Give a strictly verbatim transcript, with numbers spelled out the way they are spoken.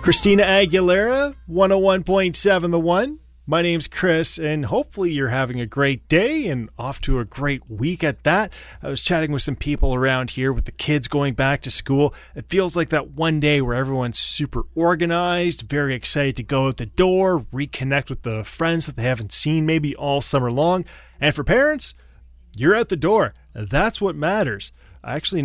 Christina Aguilera, one oh one point seven The One. My name's Chris, and hopefully you're having a great day and off to a great week at that. I was chatting with some people around here with the kids going back to school. It feels like that one day where everyone's super organized, very excited to go out the door, reconnect with the friends that they haven't seen maybe all summer long. And for parents, you're out the door. That's what matters. I actually